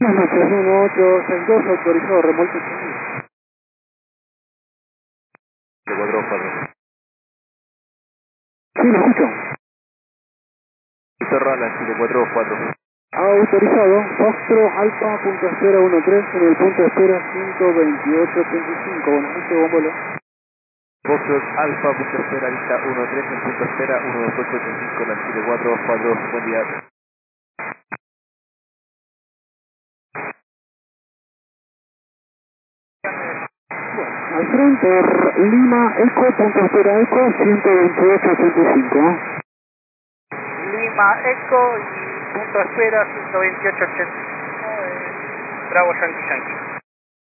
Buenas noches, 1862, autorizado remolque seguido. De 424. Sí, lo escucho. Serrala, Chile 424. Autorizado, Foxtrot Alfa, punto espera 13 en el punto de espera 128.35. Buenas noches, buen vuelo. Foxtrot Alfa, punto espera, lista 13, en punto espera 12885, la Chile 424. Buen día. Al frente, Lima, Eco, punto espera Eco, 128.85. Lima Eco y punto espera 128.85, Bravo Yankee Yankee.